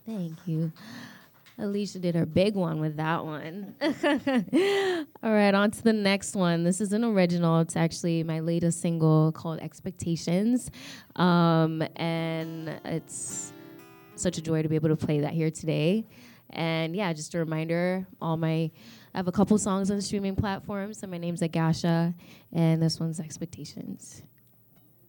Thank you. Alicia did her big one with that one. All right, on to the next one. This is an original. It's actually my latest single called Expectations. And it's such a joy to be able to play that here today. And yeah, just a reminder, I have a couple songs on the streaming platforms, and my name's Agasha, and this one's Expectations.